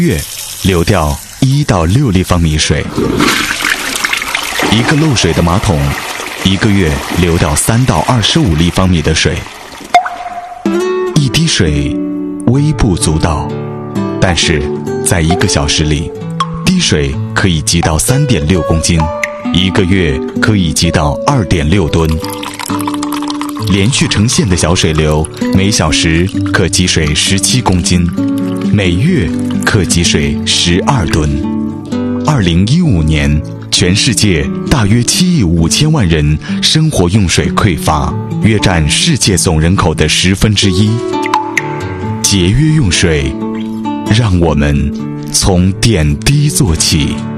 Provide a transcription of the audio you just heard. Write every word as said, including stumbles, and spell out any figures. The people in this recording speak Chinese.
月流掉一到六立方米水。一个漏水的马桶，一个月流掉三到二十五立方米的水。一滴水微不足道，但是在一个小时里，滴水可以积到三点六公斤，一个月可以积到二点六吨。连续成线的小水流，每小时可积水十七公斤，每月可积水十二吨。二零一五年，全世界大约七亿五千万人生活用水匮乏，约占世界总人口的十分之一。节约用水，让我们从点滴做起。